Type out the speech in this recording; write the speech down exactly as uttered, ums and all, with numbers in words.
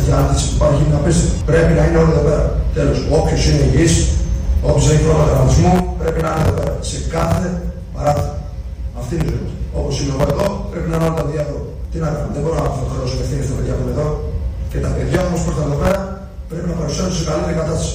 τέτοια άντληση που υπάρχει είναι απίστευτο. Πρέπει να είναι όλοι εδώ πέρα. Τέλος, όποιος είναι υγιής, όποιος έχει πρόβλημα τραυματισμού, πρέπει να είναι εδώ πέρα. Σε κάθε παράθυρο. Αυτή είναι η ζωή μας. Όπως είμαι εγώ εδώ, πρέπει να είναι όλα τα παιδιά εδώ. Τι να κάνουμε, δεν μπορώ να αφαιρώσω ευθύνη στα παιδιά που είναι εδώ. Και τα παιδιά όμως που ήρθαν εδώ πέρα πρέπει να παρουσιάσουν σε καλύτερη κατάσταση.